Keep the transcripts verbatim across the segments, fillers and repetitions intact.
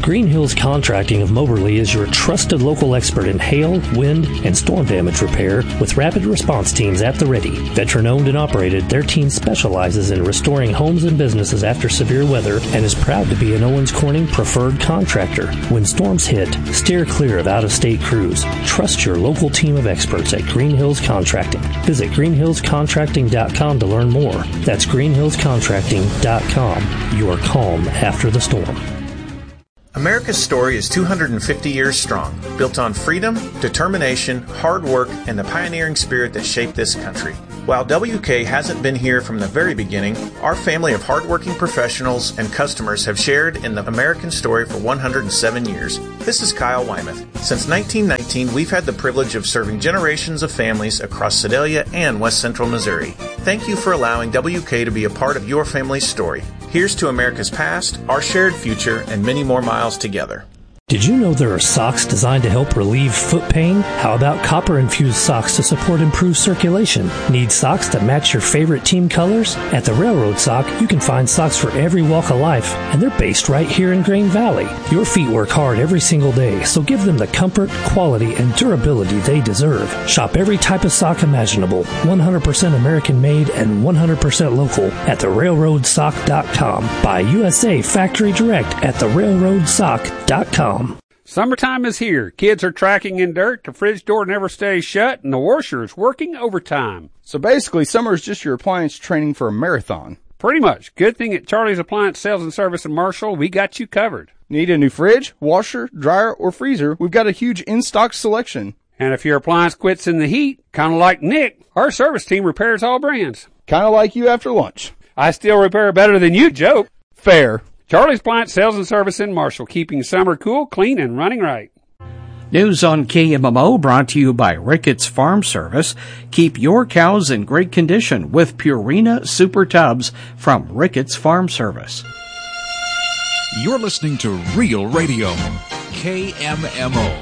Green Hills Contracting of Moberly is your trusted local expert in hail, wind, and storm damage repair with rapid response teams at the ready. Veteran-owned and operated, their team specializes in restoring homes and businesses after severe weather and is proud to be an Owens Corning preferred contractor. When storms hit, steer clear of out-of-state crews. Trust your local team of experts at Green Hills Contracting. Visit green hills contracting dot com to learn more. That's green hills contracting dot com. You are calm after the storm. America's story is two hundred fifty years strong, built on freedom, determination, hard work, and the pioneering spirit that shaped this country. While W K hasn't been here from the very beginning, our family of hardworking professionals and customers have shared in the American story for one hundred seven years. This is Kyle Wymuth. Since nineteen nineteen, we've had the privilege of serving generations of families across Sedalia and West Central Missouri. Thank you for allowing W K to be a part of your family's story. Here's to America's past, our shared future, and many more miles together. Did you know there are socks designed to help relieve foot pain? How about copper-infused socks to support improved circulation? Need socks that match your favorite team colors? At the Railroad Sock, you can find socks for every walk of life, and they're based right here in Grain Valley. Your feet work hard every single day, so give them the comfort, quality, and durability they deserve. Shop every type of sock imaginable, one hundred percent American-made and one hundred percent local at the railroad sock dot com. Buy U S A Factory Direct at the railroad sock dot com. Summertime is here. Kids are tracking in dirt, the fridge door never stays shut, and the washer is working overtime. So basically, summer is just your appliance training for a marathon. Pretty much. Good thing at Charlie's Appliance Sales and Service in Marshall, we got you covered. Need a new fridge, washer, dryer, or freezer? We've got a huge in-stock selection. And if your appliance quits in the heat, kind of like Nick, our service team repairs all brands. Kind of like you after lunch. I still repair better than you, Joe. Fair. Charlie's Appliance Sales and Service in Marshall, keeping summer cool, clean, and running right. News on K M M O brought to you by Ricketts Farm Service. Keep your cows in great condition with Purina Super Tubs from Ricketts Farm Service. You're listening to Real Radio, K M M O.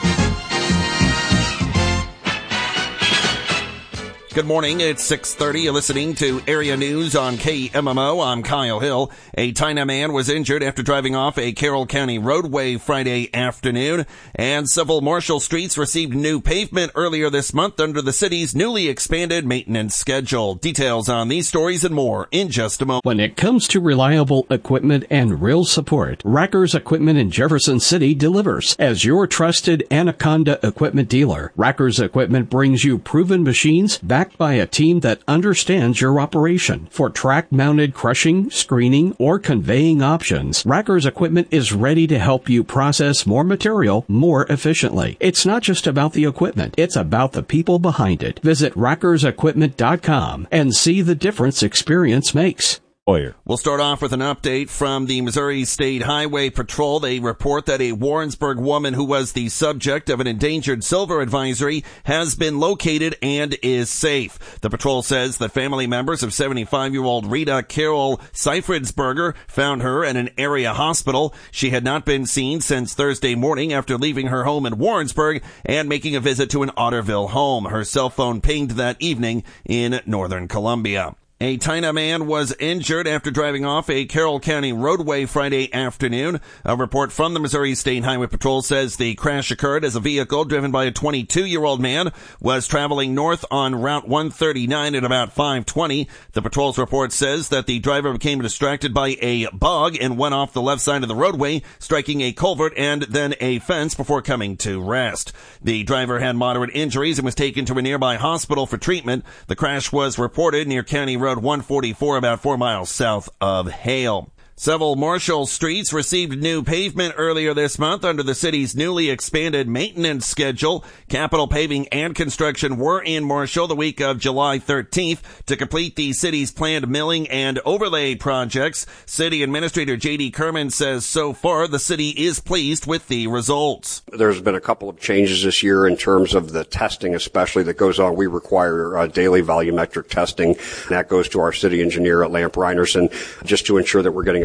Good morning. It's six thirty. You're listening to Area News on K M M O. I'm Kyle Hill. A Tyna man was injured after driving off a Carroll County roadway Friday afternoon, and several Marshall streets received new pavement earlier this month under the city's newly expanded maintenance schedule. Details on these stories and more in just a moment. When it comes to reliable equipment and real support, Rackers Equipment in Jefferson City delivers. As your trusted Anaconda equipment dealer, Rackers Equipment brings you proven machines backed by a team that understands your operation. For track-mounted crushing, screening, or conveying options, Rackers Equipment is ready to help you process more material more efficiently. It's not just about the equipment, it's about the people behind it. Visit rackers equipment dot com and see the difference experience makes. We'll start off with an update from the Missouri State Highway Patrol. They report that a Warrensburg woman who was the subject of an endangered silver advisory has been located and is safe. The patrol says that family members of seventy-five-year-old Rita Carol Seifridsberger found her in an area hospital. She had not been seen since Thursday morning after leaving her home in Warrensburg and making a visit to an Otterville home. Her cell phone pinged that evening in northern Columbia. A Tyna man was injured after driving off a Carroll County roadway Friday afternoon. A report from the Missouri State Highway Patrol says the crash occurred as a vehicle driven by a twenty-two-year-old man was traveling north on Route one thirty-nine at about five twenty. The patrol's report says that the driver became distracted by a bug and went off the left side of the roadway, striking a culvert and then a fence before coming to rest. The driver had moderate injuries and was taken to a nearby hospital for treatment. The crash was reported near County Road one forty-four, about four miles south of Hale. Several Marshall streets received new pavement earlier this month under the city's newly expanded maintenance schedule. Capital Paving and Construction were in Marshall the week of July thirteenth to complete the city's planned milling and overlay projects. City Administrator J D Kerman says so far the city is pleased with the results. There's been a couple of changes this year in terms of the testing, especially that goes on. We require uh, daily volumetric testing. That goes to our city engineer at Lamp Reinerson just to ensure that we're getting a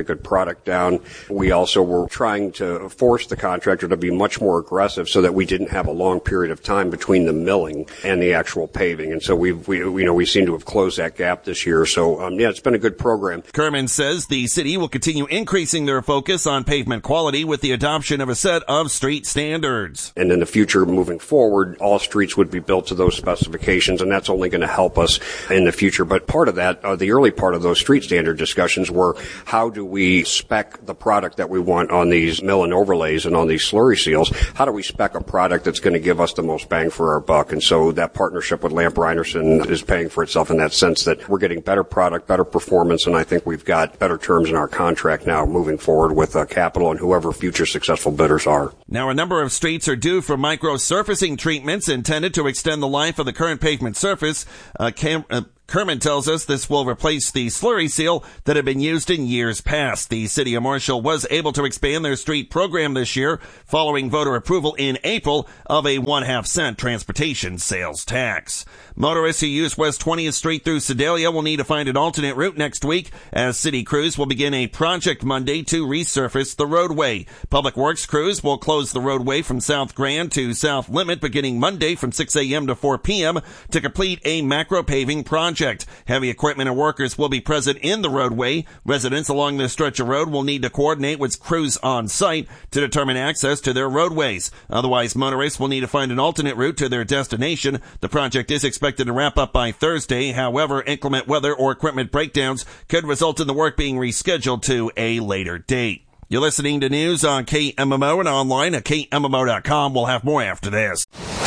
good product down. We also were trying to force the contractor to be much more aggressive so that we didn't have a long period of time between the milling and the actual paving. And so we've, we, you know, we seem to have closed that gap this year. So, um, yeah, it's been a good program. Kerman says the city will continue increasing their focus on pavement quality with the adoption of a set of street standards. And in the future, moving forward, all streets would be built to those specifications, and that's only going to help us in the future. But part of that, uh, the early part of those street standard discussions were how do we spec the product that we want on these mill and overlays and on these slurry seals? How do we spec a product that's going to give us the most bang for our buck? And so that partnership with Lamp Reinerson is paying for itself in that sense that we're getting better product, better performance, and I think we've got better terms in our contract now moving forward with uh, Capital and whoever future successful bidders are. Now, a number of streets are due for micro-surfacing treatments intended to extend the life of the current pavement surface. Uh, cam- uh, Kerman tells us this will replace the slurry seal that had been used in years past. The city of Marshall was able to expand their street program this year following voter approval in April of a one-half cent transportation sales tax. Motorists who use West twentieth Street through Sedalia will need to find an alternate route next week as city crews will begin a project Monday to resurface the roadway. Public Works crews will close the roadway from South Grand to South Limit beginning Monday from six a.m. to four p.m. to complete a macro paving project. Heavy equipment and workers will be present in the roadway. Residents along this stretch of road will need to coordinate with crews on site to determine access to their roadways. Otherwise, motorists will need to find an alternate route to their destination. The project is expected to wrap up by Thursday. However, inclement weather or equipment breakdowns could result in the work being rescheduled to a later date. You're listening to news on K M M O and online at K M M O dot com. We'll have more after this.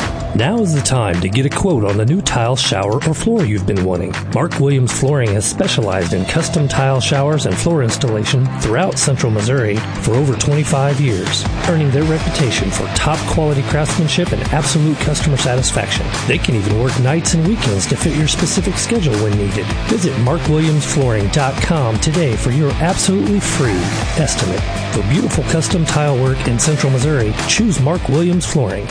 Now is the time to get a quote on the new tile, shower, or floor you've been wanting. Mark Williams Flooring has specialized in custom tile showers and floor installation throughout Central Missouri for over twenty-five years, earning their reputation for top-quality craftsmanship and absolute customer satisfaction. They can even work nights and weekends to fit your specific schedule when needed. Visit mark williams flooring dot com today for your absolutely free estimate. For beautiful custom tile work in Central Missouri, choose Mark Williams Flooring.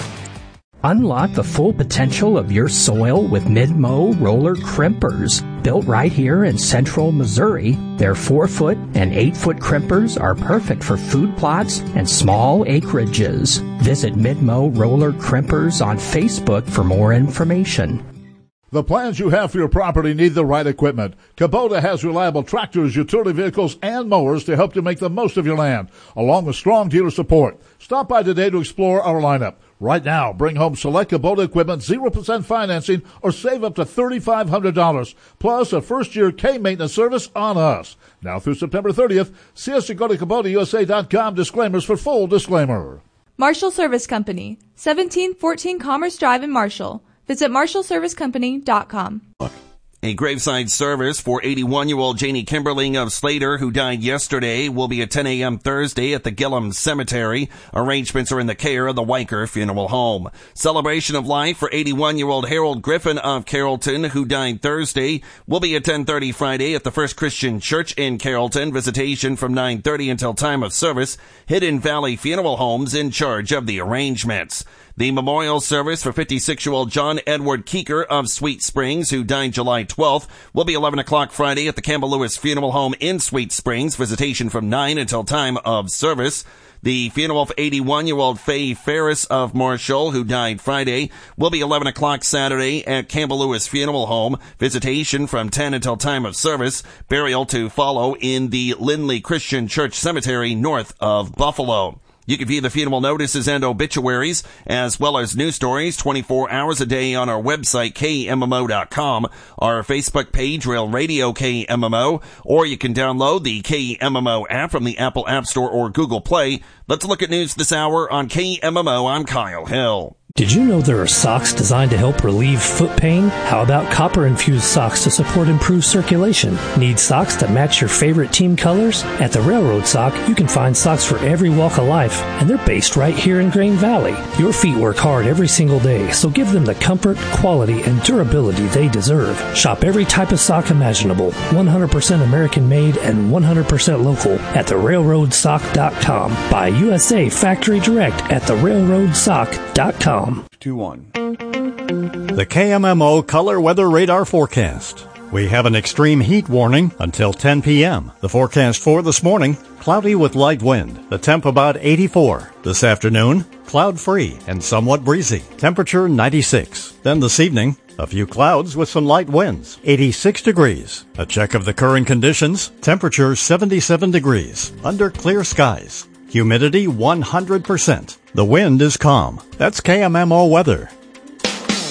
Unlock the full potential of your soil with Mid-Mow roller crimpers. Built right here in Central Missouri, their four-foot and eight-foot crimpers are perfect for food plots and small acreages. Visit Mid-Mow roller crimpers on Facebook for more information. The plans you have for your property need the right equipment. Kubota has reliable tractors, utility vehicles, and mowers to help you make the most of your land, along with strong dealer support. Stop by today to explore our lineup. Right now, bring home select Kubota equipment, zero percent financing, or save up to three thousand five hundred dollars, plus a first-year K-maintenance service on us. Now through September thirtieth, see us at go to Kubota U S A dot com. Disclaimers for full disclaimer. Marshall Service Company, seventeen fourteen Commerce Drive in Marshall. Visit marshall service company dot com. A graveside service for eighty-one-year-old Janie Kimberling of Slater, who died yesterday, will be at ten a.m. Thursday at the Gillum Cemetery. Arrangements are in the care of the Weicker Funeral Home. Celebration of life for eighty-one-year-old Harold Griffin of Carrollton, who died Thursday, will be at ten thirty Friday at the First Christian Church in Carrollton. Visitation from nine thirty until time of service. Hidden Valley Funeral Homes in charge of the arrangements. The memorial service for fifty-six-year-old John Edward Keeker of Sweet Springs, who died July twelfth, will be eleven o'clock Friday at the Campbell Lewis Funeral Home in Sweet Springs. Visitation from nine until time of service. The funeral of eighty-one-year-old Faye Ferris of Marshall, who died Friday, will be eleven o'clock Saturday at Campbell Lewis Funeral Home. Visitation from ten until time of service. Burial to follow in the Lindley Christian Church Cemetery north of Buffalo. You can view the funeral notices and obituaries, as well as news stories twenty-four hours a day on our website, K M M O dot com, our Facebook page, Rail Radio K M M O, or you can download the K M M O app from the Apple App Store or Google Play. Let's look at news this hour on K M M O. I'm Kyle Hill. Did you know there are socks designed to help relieve foot pain? How about copper-infused socks to support improved circulation? Need socks to match your favorite team colors? At the Railroad Sock, you can find socks for every walk of life, and they're based right here in Grain Valley. Your feet work hard every single day, so give them the comfort, quality, and durability they deserve. Shop every type of sock imaginable, one hundred percent American-made and one hundred percent local at the railroad sock dot com. Buy U S A Factory Direct at the railroad sock dot com. two one. The K M M O Color Weather Radar Forecast. We have an extreme heat warning until ten p.m. The forecast for this morning, cloudy with light wind. The temp about eighty-four. This afternoon, cloud-free and somewhat breezy. Temperature ninety-six. Then this evening, a few clouds with some light winds. eighty-six degrees. A check of the current conditions. Temperature seventy-seven degrees. Under clear skies. Humidity one hundred percent. The wind is calm. That's K M M O weather.